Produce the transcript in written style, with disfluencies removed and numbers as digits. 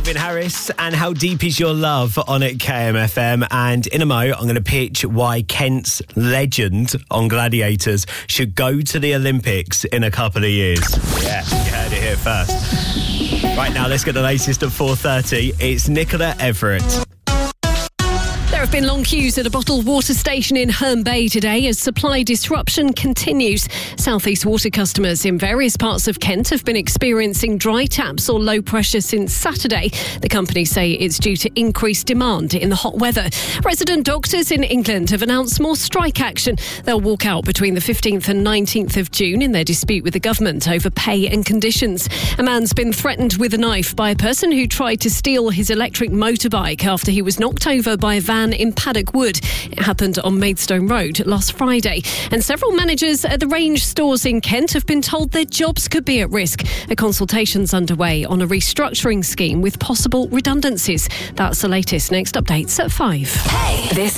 Calvin Harris and How Deep Is Your Love on at KMFM. And in a mo, I'm going to pitch why Kent's legend on Gladiators should go to the Olympics in a couple of years. Yeah, you heard it here first. Right now, let's get the latest at 4:30. It's Nicola Everett. There have been long queues at a bottled water station in Herne Bay today as supply disruption continues. South East Water customers in various parts of Kent have been experiencing dry taps or low pressure since Saturday. The company say it's due to increased demand in the hot weather. Resident doctors in England have announced more strike action. They'll walk out between the 15th and 19th of June in their dispute with the government over pay and conditions. A man's been threatened with a knife by a person who tried to steal his electric motorbike after he was knocked over by a van in Paddock Wood. It happened on Maidstone Road last Friday. And several managers at the Range stores in Kent have been told their jobs could be at risk. A consultation's underway on a restructuring scheme with possible redundancies. That's the latest. Next updates at 5. Hey, this